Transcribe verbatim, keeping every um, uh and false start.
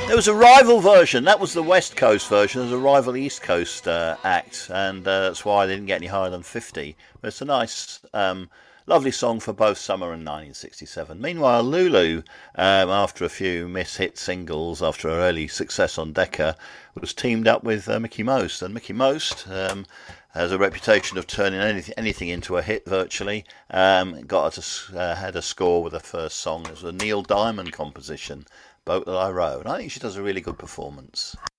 There was a rival version. That was the West Coast version. There was a rival East Coast uh, act, and uh, that's why they didn't get any higher than fifty. But it's a nice, um, lovely song for both summer and nineteen sixty-seven. Meanwhile, Lulu, um, after a few miss-hit singles, after her early success on Decca, was teamed up with uh, Mickie Most. And Mickie Most um, has a reputation of turning anything, anything into a hit virtually. Um, got her to, uh, had a score with her first song. It was a Neil Diamond composition, Boat That I Rowed. I think she does a really good performance.